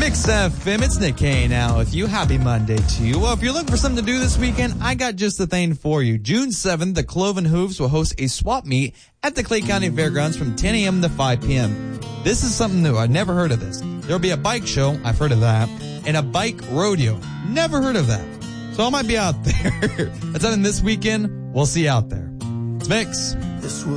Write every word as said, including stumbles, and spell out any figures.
Mix F M, it's Nick K now with you. Happy Monday to you. Well, if you're looking for something to do this weekend, I got just the thing for you. June seventh, the Cloven Hooves will host a swap meet at the Clay County Fairgrounds from ten a.m. to five p.m. This is something new. I've never heard of this. There'll be a bike show. I've heard of that. And a bike rodeo. Never heard of that. So I might be out there. That's something this weekend. We'll see you out there. It's Mix.